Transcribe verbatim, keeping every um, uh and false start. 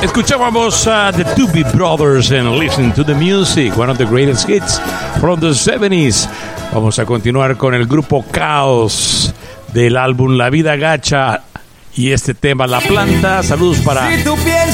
Escuchábamos a The Doobie Brothers and Listen to the Music, one of the greatest hits from the seventies. Vamos a continuar con el grupo Caos del álbum La Vida Gacha y este tema La Planta. Saludos para